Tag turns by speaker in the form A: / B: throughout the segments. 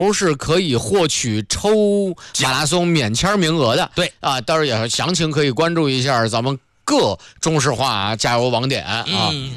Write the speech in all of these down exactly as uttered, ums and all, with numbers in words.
A: 是可以获取抽马拉松免签名额的。
B: 对
A: 啊，到时候也详情可以关注一下咱们各中石化加油网点啊。
B: 嗯，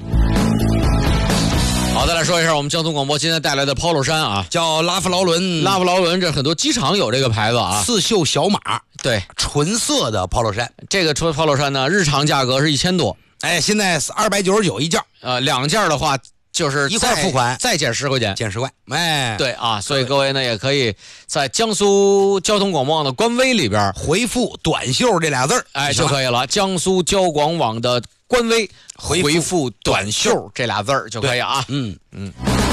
A: 好，再来说一下我们交通广播今天带来的 Polo 衫啊，
B: 叫拉夫劳伦，
A: 拉夫劳伦，这很多机场有这个牌子啊，
B: 刺绣小马，
A: 对，
B: 纯色的 Polo 衫。
A: 这个 Polo 衫呢，日常价格是一千多，
B: 哎，现在二百九十九一件，
A: 呃，两件的话就是
B: 一块付款，
A: 再减十块钱，
B: 减十块。哎，
A: 对啊，所以各位呢也可以在江苏交通广播网的官微里边
B: 回复“短袖”这俩字儿，
A: 哎就可以了。江苏交广网的官微
B: 回复
A: 回复“短袖”这俩字儿就可以啊。
B: 嗯
A: 嗯。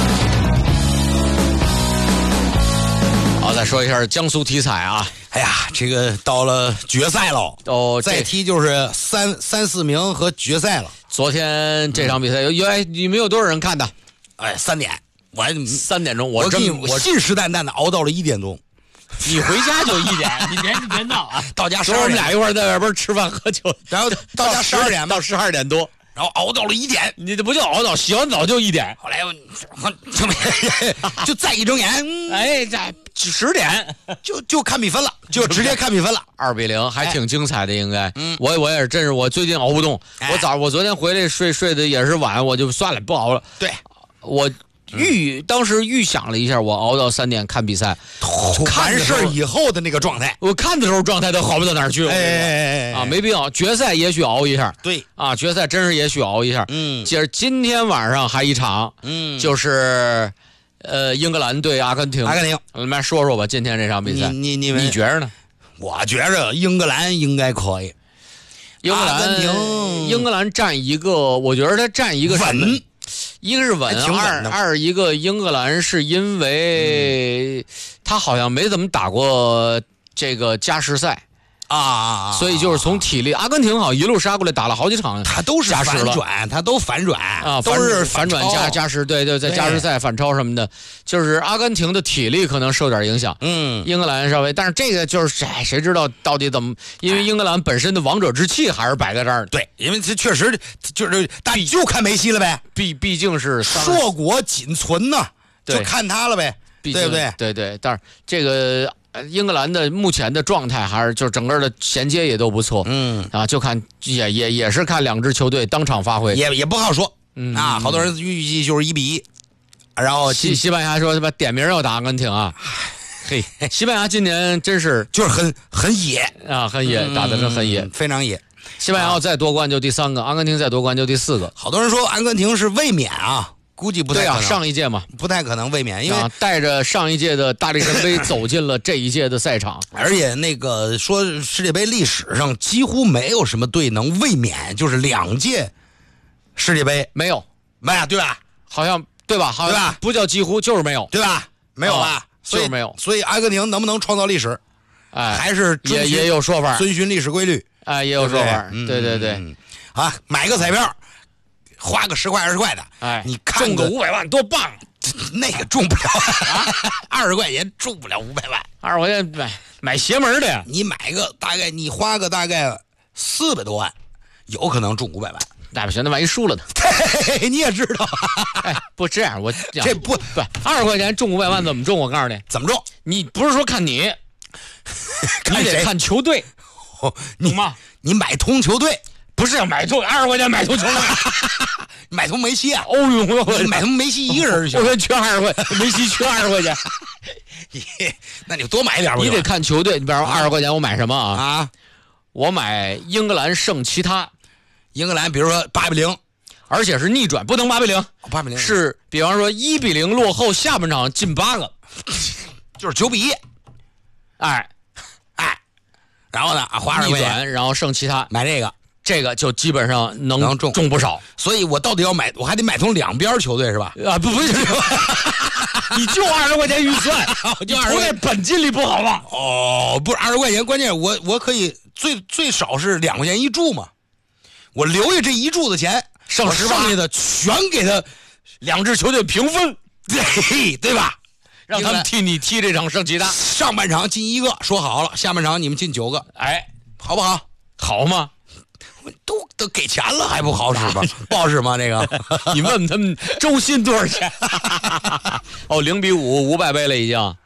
A: 好，再说一下江苏体彩啊。
B: 哎呀，这个到了决赛喽，
A: 哦，
B: 再踢就是三三四名和决赛了。
A: 昨天这场比赛有有哎，你们有多少人看的？
B: 哎，三点，我
A: 三点钟，我
B: 我
A: 真
B: 我信誓旦旦的熬到了一点钟。
A: 你回家就一点，你别你别闹啊！
B: 到家十
A: 我们
B: 二点，
A: 俩一块儿在外边吃饭喝酒，
B: 然后到家十二点嘛，
A: 到十二点多，
B: 然后熬到了一点。
A: 你这不叫熬到，洗完澡就一点。
B: 后来我就就再一睁眼，
A: 哎，这十点
B: 就就看比分了，就直接看比分了，
A: 二比零，还挺精彩的，应该。
B: 嗯，
A: 我我也是，真是我最近熬不动。
B: 哎、
A: 我早我昨天回来睡睡的也是晚，我就算了，不熬了。
B: 对，
A: 我预、嗯、当时预想了一下，我熬到三点看比赛，
B: 完事儿以后的那个状态，
A: 我看的时候状态都好不到哪儿去。
B: 哎哎哎
A: 啊，没必要。决赛也许熬一下，
B: 对
A: 啊，决赛真是也许熬一下。
B: 嗯，
A: 接着今天晚上还一场，
B: 嗯，
A: 就是呃英格兰对阿根廷。
B: 阿根廷，
A: 我们来说说吧，今天这场比赛，
B: 你你
A: 你你觉着呢？
B: 我觉着英格兰应该可以。
A: 英格兰，
B: 阿根廷
A: 英格兰占一个，我觉得他占一个
B: 稳，
A: 一个是稳，二二一个英格兰是因为、嗯、他好像没怎么打过这个加时赛
B: 啊，
A: 所以就是从体力，阿根廷好一路杀过来打了好几场，
B: 他都是反转，他都反转
A: 啊，
B: 都是
A: 反转加加时，对对，在加时赛反超什么的，就是阿根廷的体力可能受点影响，
B: 嗯，
A: 英格兰稍微，但是这个就是谁谁知道到底怎么，因为英格兰本身的王者之气还是摆在这儿的，
B: 对，因为这确实就是大家就看梅西了呗，
A: 毕毕竟是
B: 硕果仅存呐，就看他了呗，对不对？
A: 对对，但是这个。英格兰的目前的状态还是就是整个的衔接也都不错，
B: 嗯
A: 啊，就看也也也是看两支球队当场发挥，
B: 也也不好说，
A: 嗯
B: 啊，好多人预计就是一比一，然后
A: 西西班牙说他妈点名要打阿根廷啊，嘿，西班牙今年真是
B: 就是很很野
A: 啊，很野，打的是很野，
B: 非常野。
A: 西班牙要再夺冠就第三个，阿根廷再夺冠就第四个。
B: 好多人说阿根廷是卫冕啊。估计不太可能，
A: 对啊，上一届嘛，
B: 不太可能卫冕，因为、啊、
A: 带着上一届的大力神杯走进了这一届的赛场，
B: 而且那个说世界杯历史上几乎没有什么队能卫冕，就是两届世界杯
A: 没有，
B: 没有对吧？
A: 好像对吧？好像
B: 对吧？
A: 不叫几乎，就是没有，
B: 对吧？没有吧？
A: 哦、就是没有。
B: 所以阿根廷能不能创造历史？
A: 哎，
B: 还是
A: 也也有说法，
B: 遵循历史规律。
A: 哎，也有说法。
B: 对
A: 对对对，
B: 嗯、啊，买个彩票。花个十块二十块的，
A: 哎，
B: 你看
A: 中个五百万多棒！
B: 那个中不了，二十块钱中不了五百万，
A: 二十块钱买买邪门的呀！
B: 你买个大概，你花个大概四百多万，有可能中五百万。
A: 那不行，那万一输了呢？
B: 你也知道，
A: 哎，不这样，我
B: 这不
A: 不二十块钱中五百万怎么中？我告诉你，
B: 怎么中？
A: 你不是说看你，
B: 看
A: 你得看球队，
B: 哦、你
A: 吗？
B: 你买通球队。
A: 不是要买通二十块钱买通球队，
B: 买通梅西啊！
A: 哦呦，
B: 你买通梅西一个人就行。
A: 我缺二十块，梅西缺二十块钱，
B: 你那你多买一点吧。
A: 你得看球队，你比方说二十块钱我买什么啊？
B: 啊，
A: 我买英格兰胜其他，
B: 英格兰比如说八比零，
A: 而且是逆转，不能八比零，
B: 八比零
A: 是比方说一比零落后，下半场进八个，
B: 就是九比一，
A: 哎
B: 哎，然后呢啊，花二十块钱，
A: 然后胜其他，
B: 买这个。
A: 这个就基本上能
B: 能中
A: 中不少，
B: 所以我到底要买，我还得买通两边球队是吧？
A: 啊，不不是，你就二十块钱预算，
B: 就二十块钱，
A: 本金力不好吗？
B: 哦，不是二十块钱，关键我我可以最最少是两块钱一注嘛，我留下这一注的钱，
A: 剩
B: 剩下的全给他
A: 两支球队平分，
B: 对对吧？
A: 让他们替你踢这场胜其他，
B: 上半场进一个说好了，下半场你们进九个，
A: 哎，
B: 好不好？
A: 好吗？
B: 都都给钱了还不好使吗？不好使吗？这个
A: 你问问他们周薪多少钱？哦，零比五，五百倍了已经。